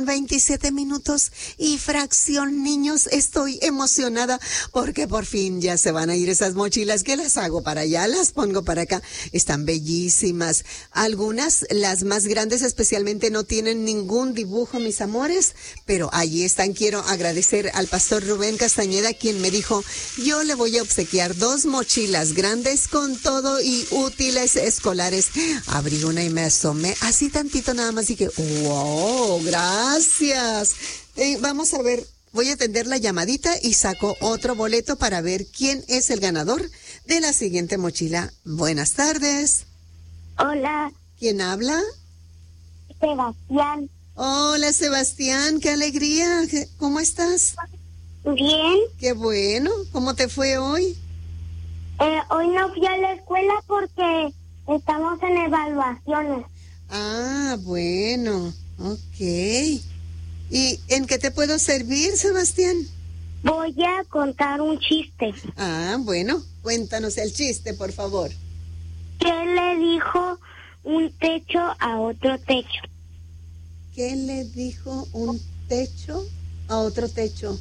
27 minutos y fracción, niños. Estoy emocionada porque por fin ya se van a ir esas mochilas. ¿Qué las hago para allá? Las pongo para acá. Están bellísimas. Algunas, las más grandes especialmente, no tienen ningún dibujo, mis amores, pero allí están. Quiero agradecer al pastor Rubén Castañeda, quien me dijo, yo le voy a obsequiar 2 mochilas grandes con todo y útiles escolares. Abrí una y me asomé así tantito nada más y dije, wow, gracias. Vamos a ver, voy a atender la llamadita y saco otro boleto para ver quién es el ganador de la siguiente mochila. Buenas tardes. Hola. ¿Quién habla? Sebastián. Hola, Sebastián, qué alegría. ¿Cómo estás? Bien. Qué bueno. ¿Cómo te fue hoy? Hoy no fui a la escuela porque estamos en evaluaciones. Ah, bueno, ok. ¿Y en qué te puedo servir, Sebastián? Voy a contar un chiste. Ah, bueno, cuéntanos el chiste, por favor. ¿Qué le dijo un techo a otro techo? ¿Qué le dijo un techo a otro techo?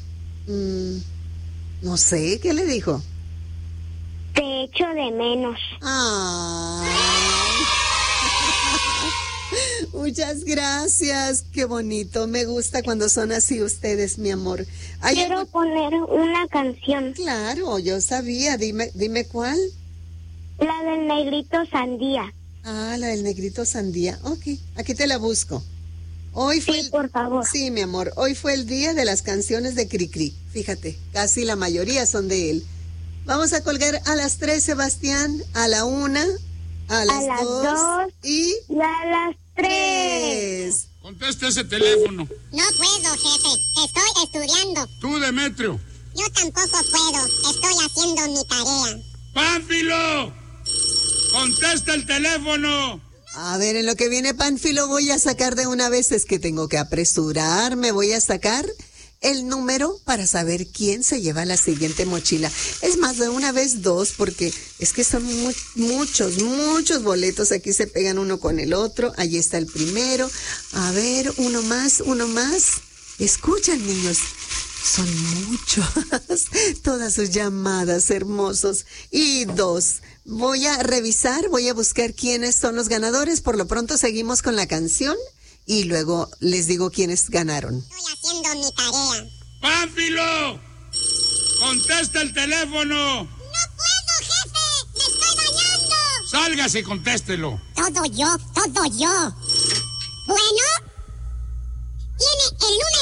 No sé, ¿qué le dijo? Te echo de menos. Ay. Muchas gracias, qué bonito. Me gusta cuando son así ustedes, mi amor. Quiero poner una canción. Claro, yo sabía. Dime cuál. La del negrito sandía. Ah, la del negrito sandía. Ok, aquí te la busco. Hoy fue por favor. Sí, mi amor. Hoy fue el día de las canciones de Cricri. Fíjate, casi la mayoría son de él. Vamos a colgar a las 3, Sebastián, a la 1, a las 2 y a las 3. Contesta ese teléfono. No puedo, jefe. Estoy estudiando. Tú, Demetrio. Yo tampoco puedo. Estoy haciendo mi tarea. ¡Pánfilo! ¡Contesta el teléfono! A ver, en lo que viene Pánfilo voy a sacar de una vez, es que tengo que apresurarme, voy a sacar el número para saber quién se lleva la siguiente mochila. Es más, de una vez 2, porque es que son muchos boletos, aquí se pegan uno con el otro, ahí está el primero. A ver, uno más. Escuchan, niños. Son muchos, todas sus llamadas, hermosos. Y 2. Voy a revisar, voy a buscar quiénes son los ganadores. Por lo pronto seguimos con la canción y luego les digo quiénes ganaron. Estoy haciendo mi tarea. ¡Pánfilo! ¡Contesta el teléfono! ¡No puedo, jefe! ¡Me estoy bañando! ¡Sálgase y contéstelo! Todo yo. Bueno, tiene el número